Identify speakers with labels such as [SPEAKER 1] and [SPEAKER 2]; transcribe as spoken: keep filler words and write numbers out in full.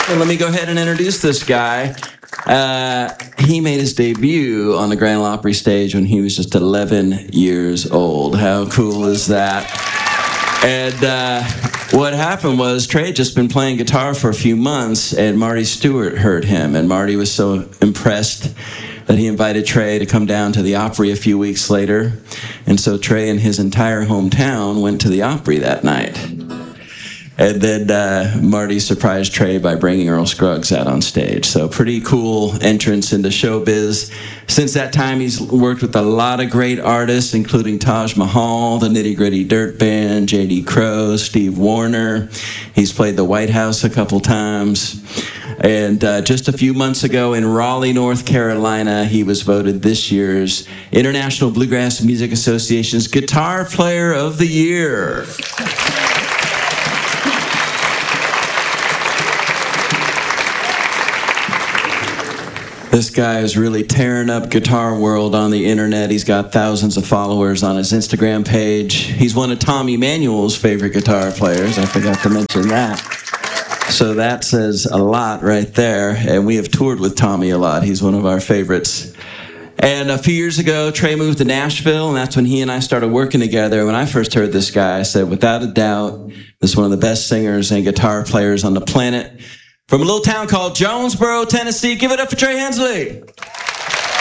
[SPEAKER 1] And let me go ahead and introduce this guy. Uh, he made his debut on the Grand Ole Opry stage when he was just eleven years old. How cool is that? And uh, what happened was Trey had just been playing guitar for a few months, and Marty Stewart heard him, and Marty was so impressed that he invited Trey to come down to the Opry a few weeks later. And so Trey and his entire hometown went to the Opry that night. And then uh, Marty surprised Trey by bringing Earl Scruggs out on stage. So pretty cool entrance into showbiz. Since that time, he's worked with a lot of great artists, including Taj Mahal, the Nitty Gritty Dirt Band, J D Crowe, Steve Wariner. He's played the White House a couple times. And uh, just a few months ago in Raleigh, North Carolina, he was voted this year's International Bluegrass Music Association's Guitar Player of the Year. This guy is really tearing up guitar world on the internet. He's got thousands of followers on his Instagram page. He's one of Tom Emanuel's favorite guitar players. I forgot to mention that. So that says a lot right there. And we have toured with Tommy a lot. He's one of our favorites. And a few years ago, Trey moved to Nashville, and that's when he and I started working together. When I first heard this guy, I said, without a doubt, this is one of the best singers and guitar players on the planet. From a little town called Jonesboro, Tennessee, give it up for Trey Hensley.